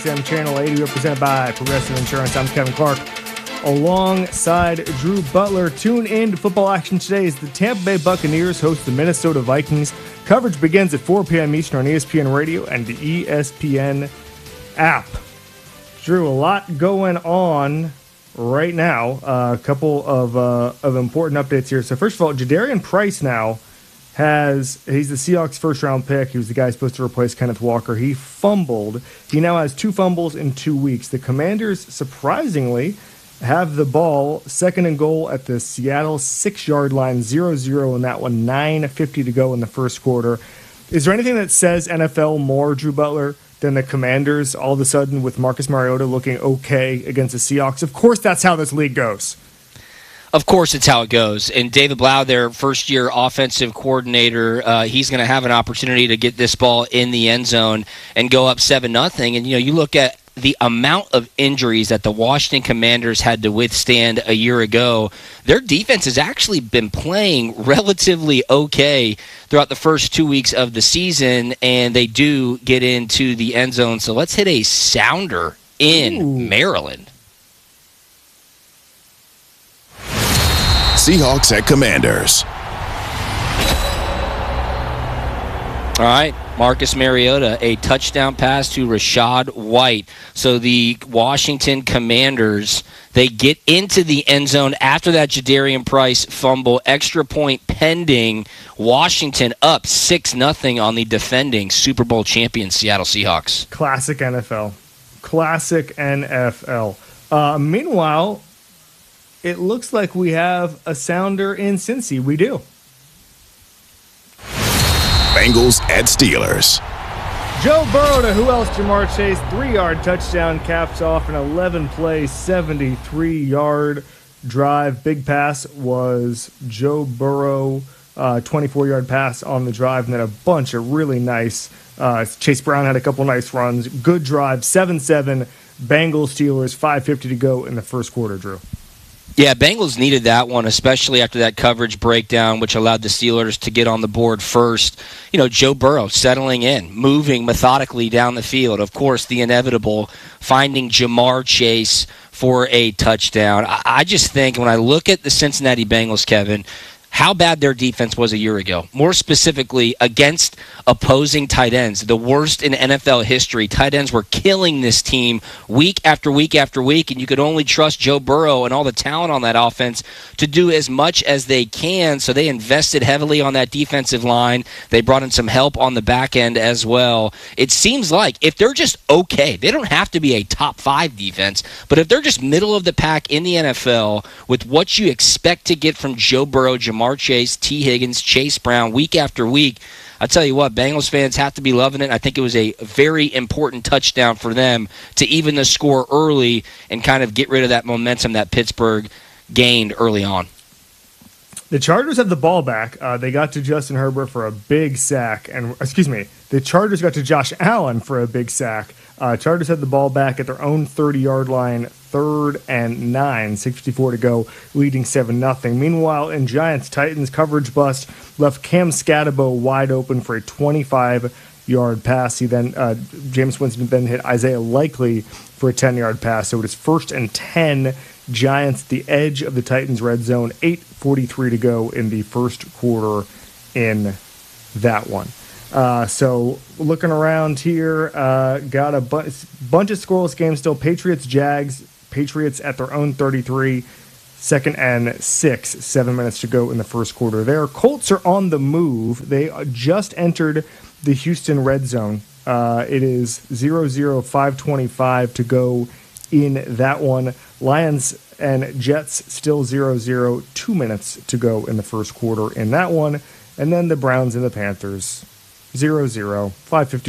XM Channel 80, represented by Progressive Insurance. I'm Kevin Clark, alongside Drew Butler. Tune in to football action today as the Tampa Bay Buccaneers host the Minnesota Vikings. Coverage begins at 4 p.m. Eastern on ESPN Radio and the ESPN app. Drew, a lot going on right now. A couple of important updates here. So first of all, Jadarian Price now he's the Seahawks first round pick. He was the guy supposed to replace Kenneth Walker. He fumbled. He now has 2 fumbles in 2 weeks. The Commanders, surprisingly, have the ball second and goal at the Seattle 6-yard line, 0-0 in that one, 9:50 to go in the first quarter. Is there anything that says NFL more, Drew Butler, than the Commanders all of a sudden with Marcus Mariota looking okay against the Seahawks? Of course, that's how this league goes. Of course, it's how it goes. And David Blau, their first-year offensive coordinator, he's going to have an opportunity to get this ball in the end zone and go up 7-0. And, you look at the amount of injuries that the Washington Commanders had to withstand a year ago. Their defense has actually been playing relatively okay throughout the first 2 weeks of the season, and they do get into the end zone. So let's hit a sounder in Maryland. Seahawks at Commanders. All right, Marcus Mariota, a touchdown pass to Rachaad White. So the Washington Commanders, they get into the end zone after that Jadarian Price fumble. Extra point pending. Washington up 6-0 on the defending Super Bowl champion Seattle Seahawks. Classic NFL. Classic NFL. Meanwhile, it looks like we have a sounder in Cincy. We do. Bengals at Steelers. Joe Burrow to who else? Jamar Chase. 3-yard touchdown caps off an 11-play, 73-yard drive. Big pass was Joe Burrow, 24-yard pass on the drive, and then a bunch of really nice. Chase Brown had a couple nice runs. Good drive. 7-7. Bengals Steelers. 5:50 to go in the first quarter, Drew. Yeah, Bengals needed that one, especially after that coverage breakdown, which allowed the Steelers to get on the board first. Joe Burrow settling in, moving methodically down the field. Of course, the inevitable, finding Jamar Chase for a touchdown. I just think when I look at the Cincinnati Bengals, Kevin, how bad their defense was a year ago. More specifically, against opposing tight ends. The worst in NFL history. Tight ends were killing this team week after week after week, and you could only trust Joe Burrow and all the talent on that offense to do as much as they can, so they invested heavily on that defensive line. They brought in some help on the back end as well. It seems like if they're just okay, they don't have to be a top 5 defense, but if they're just middle of the pack in the NFL with what you expect to get from Joe Burrow, Jamar Chase, T. Higgins, Chase Brown, week after week, I tell you what, Bengals fans have to be loving it. I think it was a very important touchdown for them to even the score early and kind of get rid of that momentum that Pittsburgh gained early on. The Chargers have the ball back. They got to Justin Herbert for a big sack. The Chargers got to Josh Allen for a big sack. Chargers had the ball back at their own 30-yard line, 3rd and 9, 6:54 to go, leading 7-0. Meanwhile, in Giants-Titans, coverage bust left Cam Scatabo wide open for a 25-yard pass. James Winston then hit Isaiah Likely for a 10-yard pass. So it is 1st and 10. Giants at the edge of the Titans' red zone, 8:43 to go in the first quarter in that one. So looking around here, got a bunch of scoreless games still. Patriots-Jags, Patriots at their own 33, 2nd and 6, 7 minutes to go in the first quarter there. Colts are on the move. They just entered the Houston red zone. It is 0-0, 5:25 to go in that one. Lions and Jets still 0-0, 2 minutes to go in the first quarter in that one. And then the Browns and the Panthers 0-0, 5:50